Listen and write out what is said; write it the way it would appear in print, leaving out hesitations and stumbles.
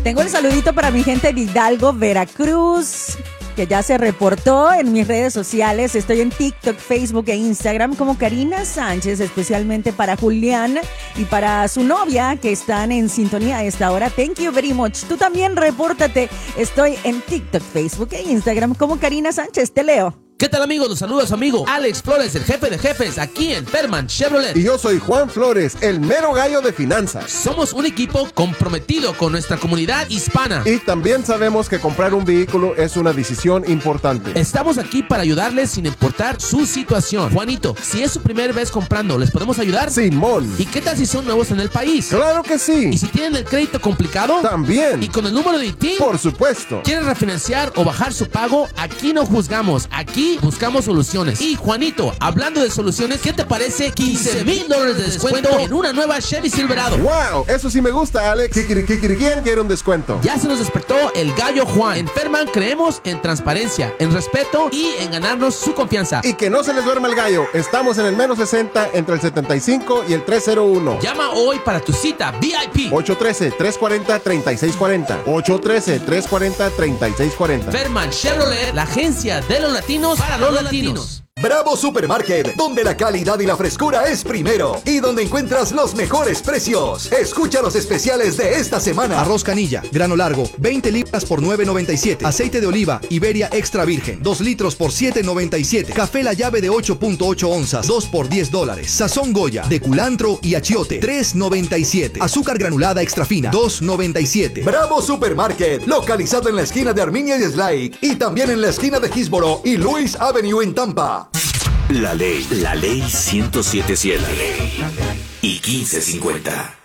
Tengo el saludito para mi gente de Hidalgo, Veracruz, que ya se reportó en mis redes sociales. Estoy en TikTok, Facebook e Instagram como Karina Sánchez, especialmente para Julián y para su novia que están en sintonía a esta hora. Thank you very much. Tú también repórtate. Estoy en TikTok, Facebook e Instagram como Karina Sánchez. Te leo. ¿Qué tal, amigos? Los saluda su amigo Alex Flores, el jefe de jefes, aquí en Ferman Chevrolet. Y yo soy Juan Flores, el mero gallo de finanzas. Somos un equipo comprometido con nuestra comunidad hispana. Y también sabemos que comprar un vehículo es una decisión importante. Estamos aquí para ayudarles sin importar su situación. Juanito, si es su primera vez comprando, ¿les podemos ayudar? Simón. ¿Y qué tal si son nuevos en el país? ¡Claro que sí! ¿Y si tienen el crédito complicado? También. ¿Y con el número de ITIN? Por supuesto. ¿Quieren refinanciar o bajar su pago? Aquí no juzgamos, aquí buscamos soluciones. Y Juanito, hablando de soluciones, ¿qué te parece $15,000 de descuento en una nueva Chevy Silverado? ¡Wow! Eso sí me gusta, Alex. ¿Quién quiere un descuento? Ya se nos despertó el gallo Juan. En Ferman creemos en transparencia, en respeto y en ganarnos su confianza. Y que no se les duerma el gallo. Estamos en el menos 60 entre el 75 y el 301. Llama hoy para tu cita VIP. 813-340-3640. 813-340-3640. Ferman Chevrolet, la agencia de los latinos para los latinos. Bravo Supermarket, donde la calidad y la frescura es primero y donde encuentras los mejores precios. Escucha los especiales de esta semana. Arroz canilla, grano largo, 20 libras por $9.97. Aceite de oliva, Iberia extra virgen, 2 litros por $7.97. Café La Llave de 8.8 onzas, 2 por $10. Sazón Goya, de culantro y achiote, $3.97. Azúcar granulada extra fina, $2.97. Bravo Supermarket, localizado en la esquina de Arminia y Slike y también en la esquina de Hillsboro y Louis Avenue en Tampa. La ley 107.7 y 1550.